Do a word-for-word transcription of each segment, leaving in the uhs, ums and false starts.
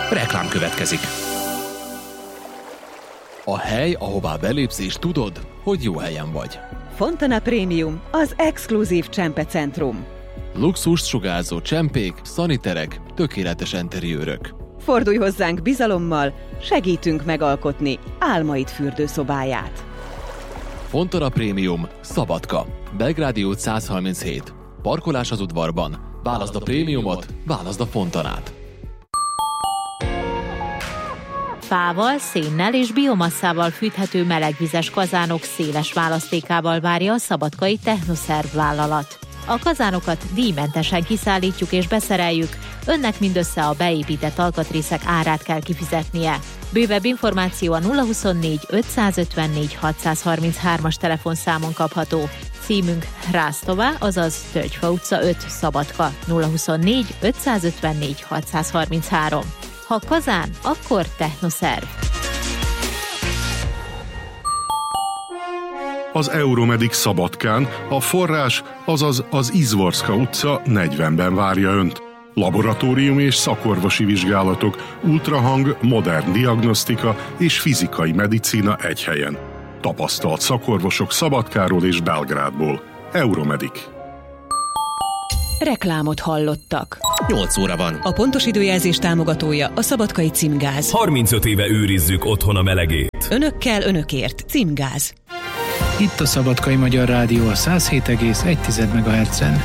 Reklám következik. A hely, ahová belépsz és tudod, hogy jó helyen vagy. Fontana Premium, az exkluzív csempecentrum. Luxust sugárzó csempék, szaniterek, tökéletes enteriőrök. Fordulj hozzánk bizalommal, segítünk megalkotni álmaid fürdőszobáját. Fontana Premium, Szabadka, Belgrádi út száz harminchét. Parkolás az udvarban. Válaszd a prémiumot, válaszd a Fontanát. Fával, szénnel és biomasszával fűthető melegvizes kazánok széles választékával várja a szabadkai Technoszerv vállalat. A kazánokat díjmentesen kiszállítjuk és beszereljük, önnek mindössze a beépített alkatrészek árát kell kifizetnie. Bővebb információ a nulla huszonnégy ötszázötvennégy hatszázharminchárom-as telefonszámon kapható. Címünk Rásztová, azaz Tölgyfa utca öt, Szabadka, nulla huszonnégy ötszázötvennégy hatszázharminchárom. Ha kazán, akkor Technoszerv. Az Euromedic Szabadkán a forrás, azaz az Izvorska utca negyvenben várja önt. Laboratóriumi és szakorvosi vizsgálatok, ultrahang, modern diagnosztika és fizikai medicína egy helyen. Tapasztalt szakorvosok Szabadkáról és Belgrádból. Euromedic. Reklámot hallottak. nyolc óra van. A pontos időjelzés támogatója a Szabadkai Címgáz. harmincöt éve őrizzük otthon a melegét. Önökkel, önökért. Címgáz. Itt a Szabadkai Magyar Rádió a száz hét egész egy megahertzen.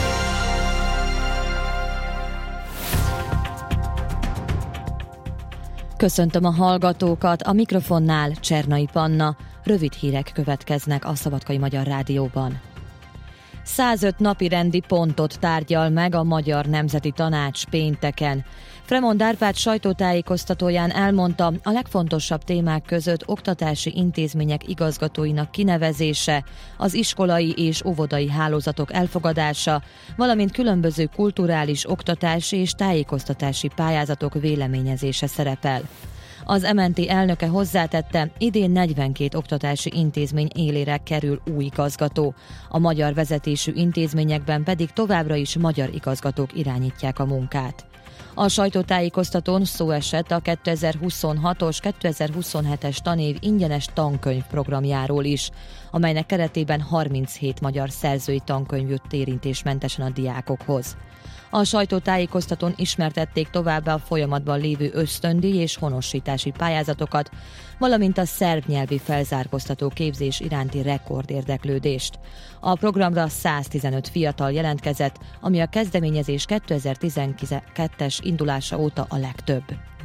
Köszöntöm a hallgatókat, a mikrofonnál Csernai Panna. Rövid hírek következnek a Szabadkai Magyar Rádióban. százöt napirendi pontot tárgyal meg a Magyar Nemzeti Tanács pénteken. Fremond Árpád sajtótájékoztatóján elmondta, a legfontosabb témák között oktatási intézmények igazgatóinak kinevezése, az iskolai és óvodai hálózatok elfogadása, valamint különböző kulturális, oktatási és tájékoztatási pályázatok véleményezése szerepel. Az em en té elnöke hozzátette, idén negyvenkét oktatási intézmény élére kerül új igazgató. A magyar vezetésű intézményekben pedig továbbra is magyar igazgatók irányítják a munkát. A sajtótájékoztatón szó esett a kétezer-huszonhatos kétezer-huszonhetes tanév ingyenes tankönyv programjáról is, amelynek keretében harminchét magyar szerzői tankönyv jut érintésmentesen a diákokhoz. A sajtótájékoztatón ismertették továbbá a folyamatban lévő ösztöndíj és honosítási pályázatokat, valamint a szerb nyelvi felzárkóztató képzés iránti rekordérdeklődést. A programra száztizenöt fiatal jelentkezett, ami a kezdeményezés kétezer-tizenkettes indulása óta a legtöbb.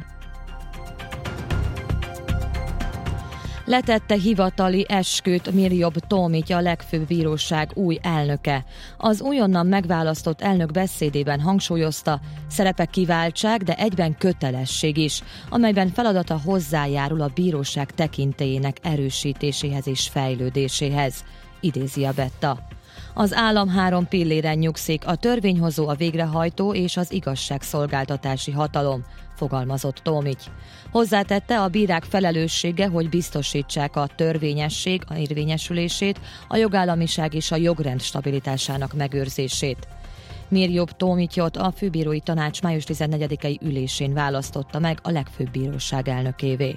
Letette hivatali esküt Mirjobb Tomitya, a legfőbb bíróság új elnöke. Az újonnan megválasztott elnök beszédében hangsúlyozta, szerepe kiváltság, de egyben kötelesség is, amelyben feladata hozzájárul a bíróság tekintélyének erősítéséhez és fejlődéséhez, idézi a Betta. Az állam három pilléren nyugszik, a törvényhozó, a végrehajtó és az igazságszolgáltatási hatalom, fogalmazott Tomity. Hozzátette, a bírák felelőssége, hogy biztosítsák a törvényesség a érvényesülését, a jogállamiság és a jogrend stabilitásának megőrzését. Mirjobb Tomityot a főbírói tanács május tizennegyedikei ülésén választotta meg a legfőbb bíróság elnökévé.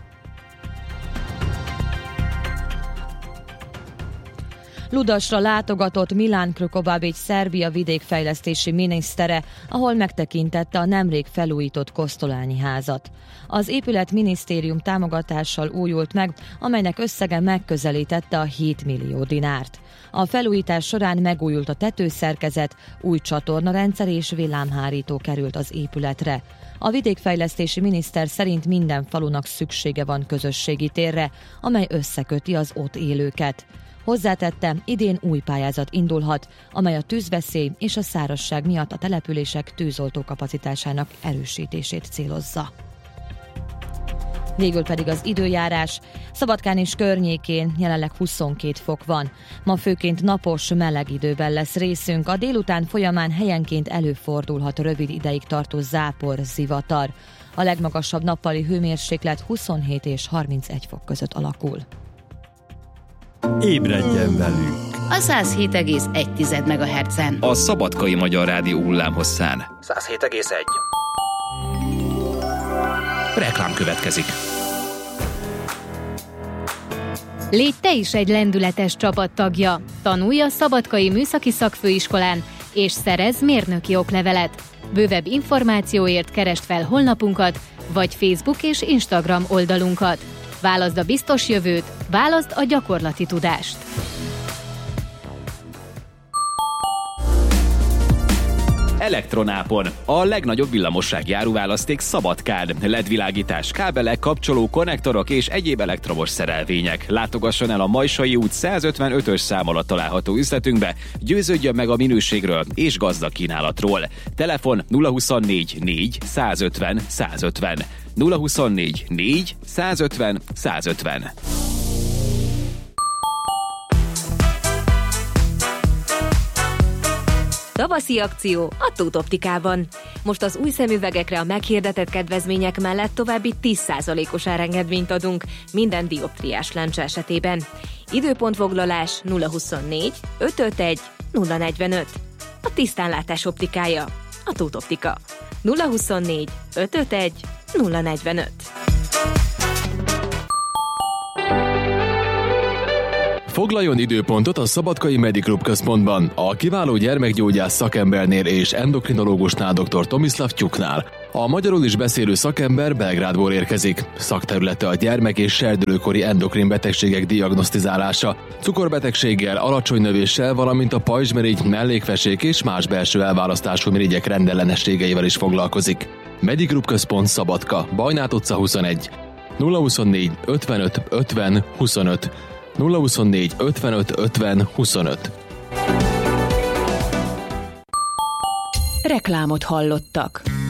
Ludasra látogatott Milan Krkobabić, Szerbia vidékfejlesztési minisztere, ahol megtekintette a nemrég felújított Kosztolányi házat. Az épület minisztérium támogatással újult meg, amelynek összege megközelítette a hét millió dinárt. A felújítás során megújult a tetőszerkezet, új csatornarendszer és villámhárító került az épületre. A vidékfejlesztési miniszter szerint minden falunak szüksége van közösségi térre, amely összeköti az ott élőket. Hozzátette, idén új pályázat indulhat, amely a tűzveszély és a szárazság miatt a települések tűzoltó kapacitásának erősítését célozza. Végül pedig az időjárás. Szabadkán és környékén jelenleg huszonkét fok van. Ma főként napos, meleg időben lesz részünk. A délután folyamán helyenként előfordulhat rövid ideig tartó zápor, zivatar. A legmagasabb nappali hőmérséklet huszonhét és harmincegy fok között alakul. Ébredjen velünk! A száz hét egész egy megahertzen. A Szabadkai Magyar Rádió hullámhosszán. száz hét egész egy. Reklám következik. Légy te is egy lendületes csapattagja. Tanulj a Szabadkai Műszaki Szakfőiskolán, és szerezz mérnöki oklevelet. Bővebb információért keresd fel honlapunkat, vagy Facebook és Instagram oldalunkat. Válaszd a biztos jövőt, válaszd a gyakorlati tudást. Elektronápon. A legnagyobb villamossági áruválaszték Szabadkán. el é dé világítás, kábelek, kapcsoló, konnektorok és egyéb elektromos szerelvények. Látogasson el a Majsai út százötvenötös szám alatt található üzletünkbe, győződjön meg a minőségről és gazdag kínálatról. Telefon nulla huszonnégy négy százötven százötven. nulla huszonnégy négy százötven százötven. Tavaszi akció a Tóth Optikában. Most az új szemüvegekre a meghirdetett kedvezmények mellett további tíz százalékos árengedményt adunk minden dioptriás lencse esetében. Időpontfoglalás nulla huszonnégy ötvenöt nulla negyvenöt. A tisztánlátás optikája a Tóth Optika. nulla huszonnégy ötvenöt nulla negyvenöt. Foglaljon időpontot a Szabadkai Mediclub központban, a kiváló gyermekgyógyász szakembernél és endokrinológusnál dr. Tomislav Tyuknál. A magyarul is beszélő szakember Belgrádból érkezik. Szakterülete a gyermek- és serdülőkori endokrin betegségek diagnosztizálása, cukorbetegséggel, alacsony növéssel, valamint a pajzsmirigy, mellékfesék és más belső elválasztású mirigyek rendellenességeivel is foglalkozik. Mediclub központ Szabadka, Bajnát utca huszonegy. nulla huszonnégy ötvenöt ötven huszonöt. nulla huszonnégy ötvenöt ötven huszonöt. Reklámot hallottak.